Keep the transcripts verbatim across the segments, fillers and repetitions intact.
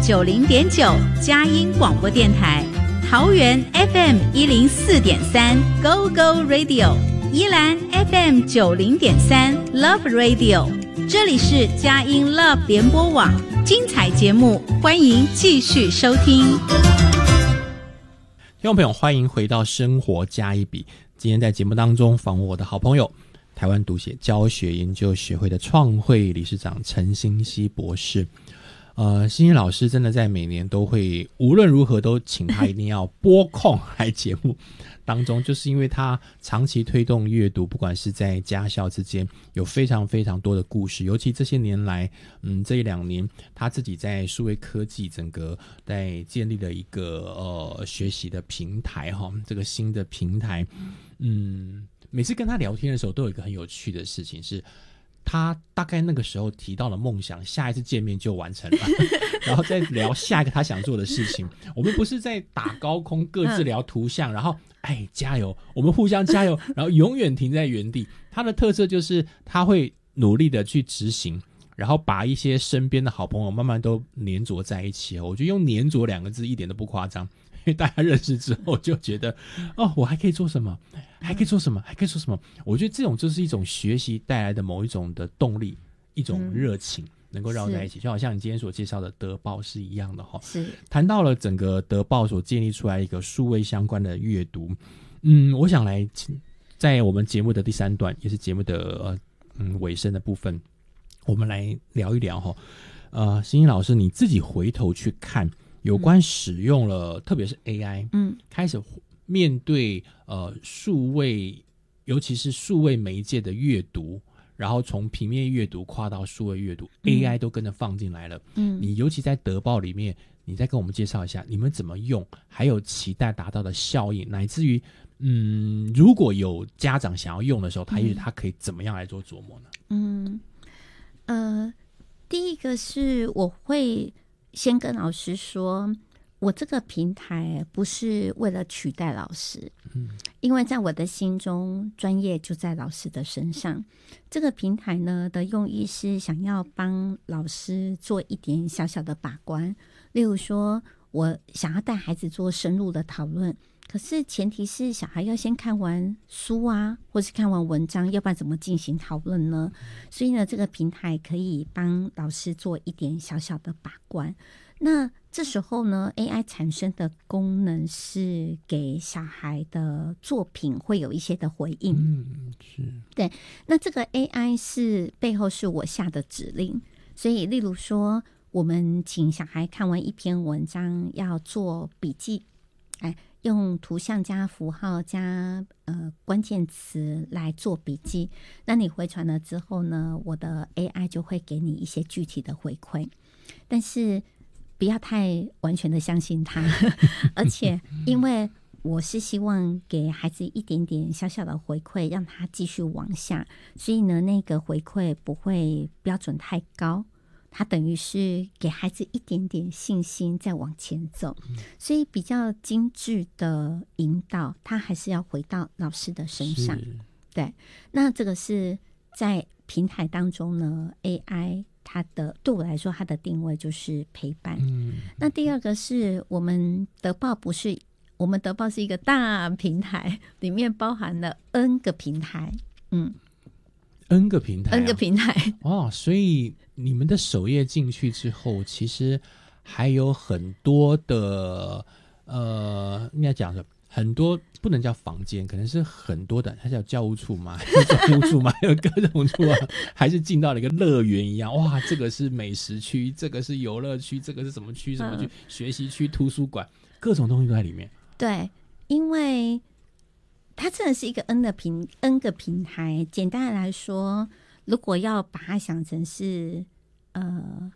九零点九佳音广播电台，桃园 F M 一零四点三 Go Go Radio， 宜兰 F M 九零点三 Love Radio， 这里是佳音 Love 联播网，精彩节目欢迎继续收听。 听众朋友，欢迎回到生活加一笔。今天在节目当中访问我的好朋友，台湾读写教学研究学会的创会理事长陈欣希博士。呃，欣希老师真的在每年都会无论如何都请他一定要拨空来节目当中，就是因为他长期推动阅读，不管是在家校之间有非常非常多的故事，尤其这些年来，嗯，这一两年他自己在数位科技整个在建立了一个呃学习的平台哈，这个新的平台，嗯，每次跟他聊天的时候，都有一个很有趣的事情是。他大概那个时候提到了梦想，下一次见面就完成了然后再聊下一个他想做的事情。我们不是在打高空各自聊图像、嗯、然后哎加油，我们互相加油然后永远停在原地。他的特色就是他会努力的去执行，然后把一些身边的好朋友慢慢都黏着在一起。我觉得用黏着两个字一点都不夸张，因为大家认识之后就觉得哦，我还可以做什么还可以做什么还可以做什么。我觉得这种就是一种学习带来的某一种的动力，一种热情、嗯、能够绕在一起，就好像你今天所介绍的德报是一样的哈。是谈到了整个德报所建立出来一个数位相关的阅读。嗯，我想来在我们节目的第三段，也是节目的呃嗯尾声的部分，我们来聊一聊哈。呃，欣希老师你自己回头去看有关使用了、嗯、特别是 A I 嗯开始面对呃数位，尤其是数位媒介的阅读，然后从平面阅读跨到数位阅读、嗯、A I 都跟着放进来了。嗯，你尤其在德报里面，你再跟我们介绍一下你们怎么用，还有期待达到的效应，乃至于嗯，如果有家长想要用的时候，他也许他可以怎么样来做琢磨呢？嗯， 呃，第一个是我会先跟老师说。我这个平台不是为了取代老师，嗯，因为在我的心中，专业就在老师的身上。这个平台呢的用意是想要帮老师做一点小小的把关，例如说，我想要带孩子做深入的讨论，可是前提是小孩要先看完书啊，或是看完文章，要不然怎么进行讨论呢？所以呢，这个平台可以帮老师做一点小小的把关。那这时候呢 A I 产生的功能是给小孩的作品会有一些的回应。嗯，是。对，那这个 A I 是背后是我下的指令，所以例如说我们请小孩看完一篇文章要做笔记，哎，用图像加符号加呃关键词来做笔记，那你回传了之后呢，我的 A I 就会给你一些具体的回馈，但是不要太完全的相信他而且因为我是希望给孩子一点点小小的回馈，让他继续往下，所以呢那个回馈不会标准太高，它等于是给孩子一点点信心再往前走，所以比较精致的引导它还是要回到老师的身上。对，那这个是在平台当中呢 A I它的对我来说它的定位就是陪伴、嗯、那第二个是我们德报不是我们德报是一个大平台，里面包含了 N 个平台。嗯 N 个平台、啊、 N 个平台哦，所以你们的首页进去之后其实还有很多的呃应该讲的很多不能叫房间，可能是很多的，它叫教务处嘛，还是总务处嘛，还有各种处啊，还是进到了一个乐园一样。哇，这个是美食区，这个是游乐区，这个是什么区什么区、嗯、学习区、图书馆，各种东西都在里面。 对，因为它真的是一个 N 的平 N 个平台。简单的来说，如果要把它想成是呃，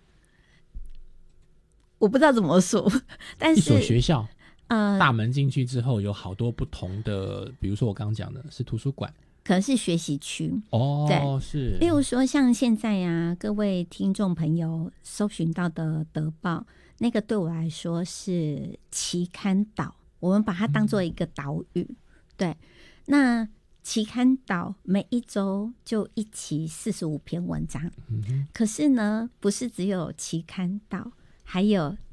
我不知道怎么说，但是一所学校。呃，大门进去之后有好多不同的，比如说我刚刚讲的是图书馆， 可能是学习区哦， 对， 是。 例如说像现在啊，各位听众朋友搜寻到的德报，那个对我来说是期刊岛，我们把它当做一个岛屿、嗯、对。那期刊岛每一周就一期四十五篇文章、嗯、可是呢不是只有期刊岛，还有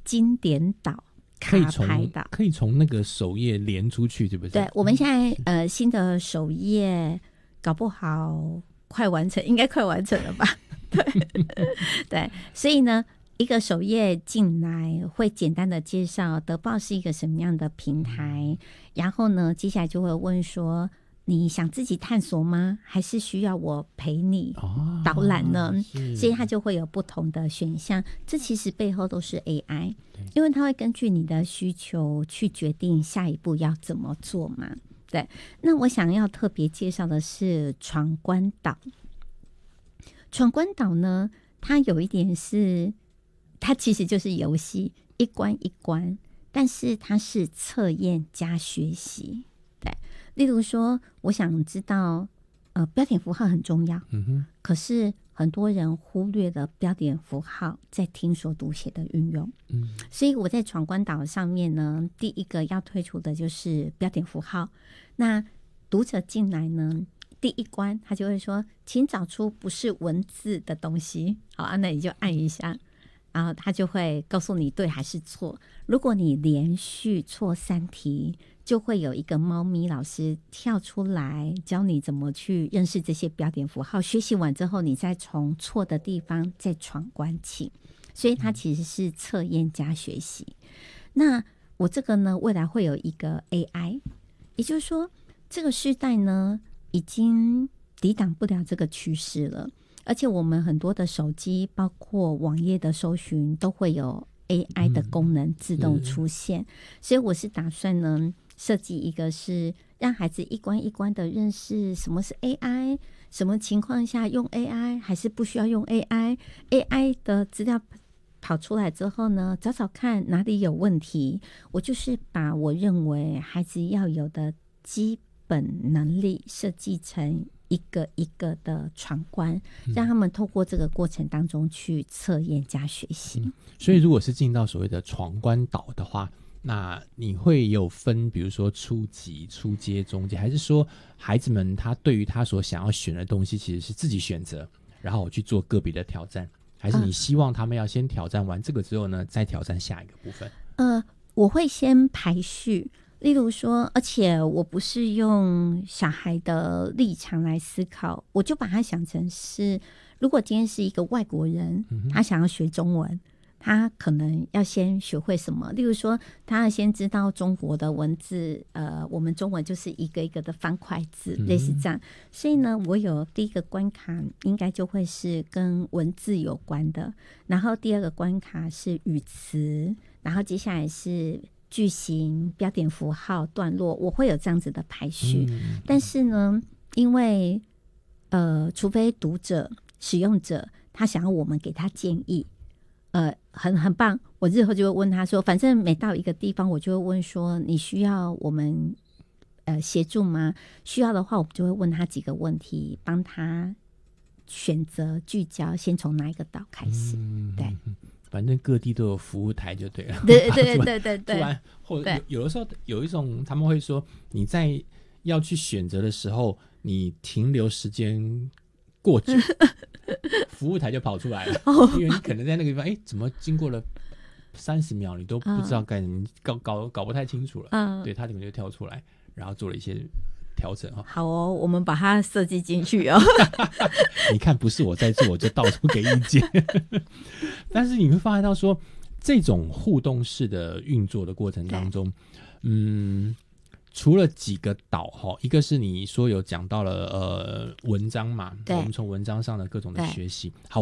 经典岛、卡牌岛， 可以从那个首页连出去，对不对？ 对，我们现在呃新的首页搞不好快完成，应该快完成了吧？对对，所以呢，一个首页进来会简单的介绍德报是一个什么样的平台，然后呢，接下来就会问说，你想自己探索吗？还是需要我陪你导览呢？哦、所以它就会有不同的选项。这其实背后都是 A I， 因为它会根据你的需求去决定下一步要怎么做嘛。对，那我想要特别介绍的是闯关岛。闯关岛呢，它有一点是，它其实就是游戏，一关一关，但是它是测验加学习。对，例如说，我想知道，呃，标点符号很重要，嗯哼，可是很多人忽略了标点符号在听说读写的运用，嗯，所以我在闯关岛上面呢，第一个要推出的就是标点符号。那读者进来呢，第一关他就会说，请找出不是文字的东西。好啊，那你就按一下，然后他就会告诉你对还是错。如果你连续错三题，就会有一个猫咪老师跳出来教你怎么去认识这些标点符号。学习完之后，你再从错的地方再闯关起。所以它其实是测验加学习。那我这个呢，未来会有一个 A I， 也就是说，这个时代呢，已经抵挡不了这个趋势了。而且我们很多的手机，包括网页的搜寻，都会有 A I 的功能自动出现。嗯、所以我是打算呢，设计一个是让孩子一关一关的认识什么是 A I， 什么情况下用 A I， 还是不需要用 A I。A I 的资料跑出来之后呢，找找看哪里有问题。我就是把我认为孩子要有的基本能力设计成一个一个的闯关，让他们透过这个过程当中去测验加学习。嗯、 所以如果是进到所谓的闯关岛的话，那你会有分比如说初级、初阶、中阶，还是说孩子们他对于他所想要选的东西其实是自己选择，然后我去做个别的挑战，还是你希望他们要先挑战完这个之后呢，再挑战下一个部分？呃， 我会先排序。例如说，而且我不是用小孩的立场来思考，我就把它想成是，如果今天是一个外国人，他想要学中文，他可能要先学会什么？例如说，他要先知道中国的文字，呃，我们中文就是一个一个的方块字，类似这样。所以呢，我有第一个关卡，应该就会是跟文字有关的，然后第二个关卡是语词，然后接下来是句型、标点符号、段落，我会有这样子的排序。嗯、但是呢，因为呃，除非读者、使用者他想要我们给他建议，呃，很很棒，我日后就会问他说，反正每到一个地方，我就会问说，你需要我们呃协助吗？需要的话，我就会问他几个问题，帮他选择聚焦，先从哪一个岛开始。嗯、对。 反正各地都有服务台就对了。 对对对对对。 突然，或者 有, 有的时候有一种他们会说，你在要去选择的时候，你停留时间过久，服务台就跑出来了，哦、因为你可能在那个地方，哎，怎么经过了三十秒，你都不知道该、嗯、搞搞搞不太清楚了。嗯，对，他可能就跳出来，然后做了一些调整哈。 好哦，我们把它设计进去哦。 你看，不是我在做，我就到处给意见。但是你会发现到说，这种互动式的运作的过程当中，嗯，除了几个岛哈，一个是你说有讲到了呃文章嘛，我们从文章上的各种的学习。好。